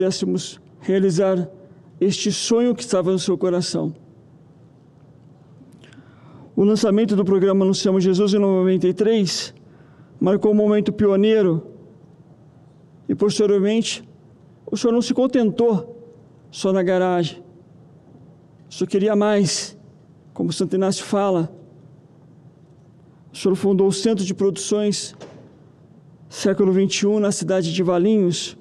pudéssemos realizar este sonho que estava no seu coração. O lançamento do programa Anunciamos Jesus em 93 marcou um momento pioneiro e, posteriormente, o senhor não se contentou só na garagem. O senhor queria mais, como Santo Inácio fala. O senhor fundou o Centro de Produções Século XXI na cidade de Valinhos,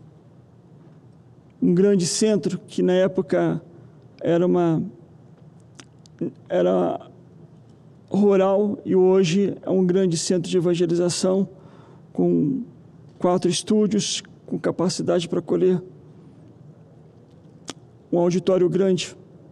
um grande centro que na época era rural e hoje é um grande centro de evangelização com 4 estúdios, com capacidade para acolher um auditório grande.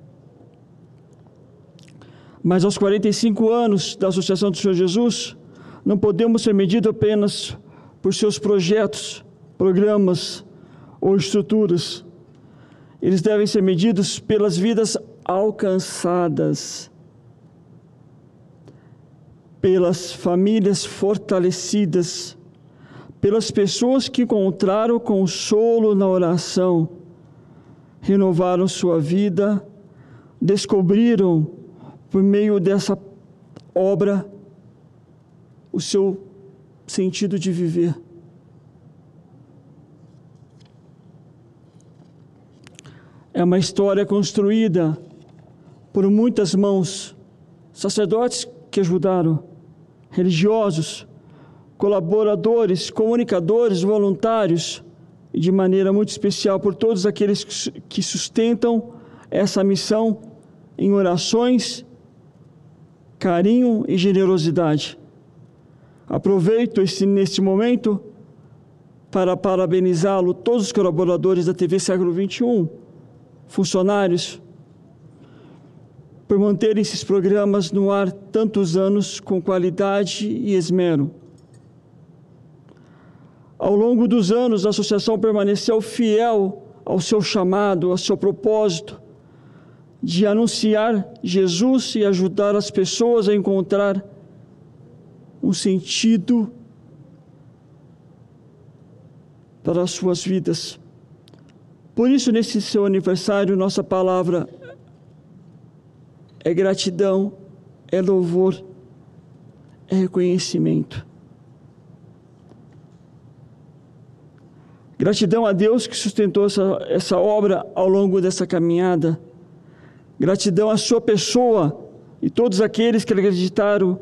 Mas aos 45 anos da Associação do Senhor Jesus, não podemos ser medidos apenas por seus projetos, programas ou estruturas. Eles devem ser medidos pelas vidas alcançadas, pelas famílias fortalecidas, pelas pessoas que encontraram consolo na oração, renovaram sua vida, descobriram, por meio dessa obra, o seu sentido de viver. É uma história construída por muitas mãos, sacerdotes que ajudaram, religiosos, colaboradores, comunicadores, voluntários, e de maneira muito especial por todos aqueles que sustentam essa missão em orações, carinho e generosidade. Aproveito neste momento para parabenizá-lo, todos os colaboradores da TV Século XXI, funcionários, por manterem esses programas no ar tantos anos com qualidade e esmero. Ao longo dos anos, a associação permaneceu fiel ao seu chamado, ao seu propósito de anunciar Jesus e ajudar as pessoas a encontrar um sentido para as suas vidas. Por isso, nesse seu aniversário, nossa palavra é gratidão, é louvor, é reconhecimento. Gratidão a Deus que sustentou essa obra ao longo dessa caminhada. Gratidão à sua pessoa e todos aqueles que acreditaram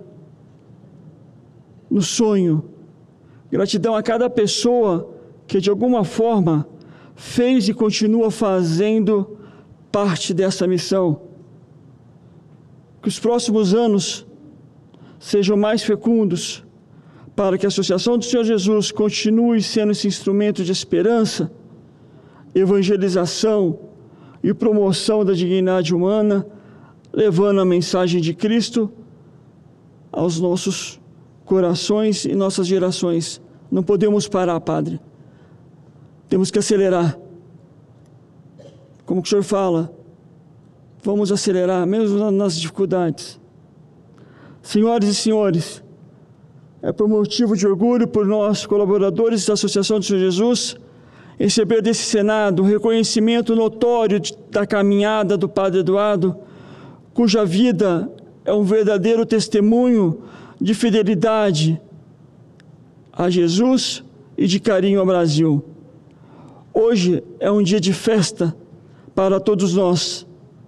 no sonho. Gratidão a cada pessoa que de alguma forma fez e continua fazendo parte dessa missão. Que os próximos anos sejam mais fecundos para que a Associação do Senhor Jesus continue sendo esse instrumento de esperança, evangelização e promoção da dignidade humana, levando a mensagem de Cristo aos nossos corações e nossas gerações. Não podemos parar, Padre. Temos que acelerar. Como o Senhor fala, vamos acelerar, mesmo nas dificuldades. Senhoras e senhores, é por motivo de orgulho por nós, colaboradores da Associação do Senhor Jesus, receber desse Senado um reconhecimento notório da caminhada do Padre Eduardo, cuja vida é um verdadeiro testemunho de fidelidade a Jesus e de carinho ao Brasil. Hoje é um dia de festa para todos nós.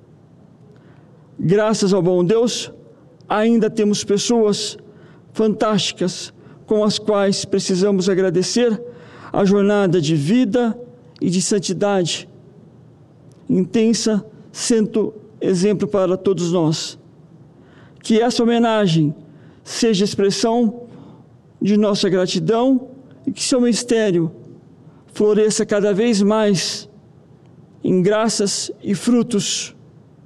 Graças ao bom Deus, ainda temos pessoas fantásticas com as quais precisamos agradecer a jornada de vida e de santidade intensa, sendo exemplo para todos nós. Que essa homenagem seja expressão de nossa gratidão e que seu mistério floresça cada vez mais em graças e frutos.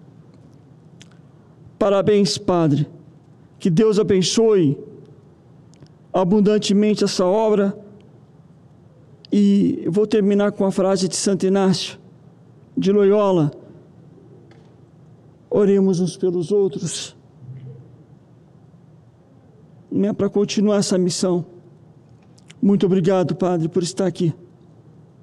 Parabéns, Padre. Que Deus abençoe abundantemente essa obra. E eu vou terminar com a frase de Santo Inácio de Loyola: oremos uns pelos outros. Para continuar essa missão. Muito obrigado, Padre, por estar aqui.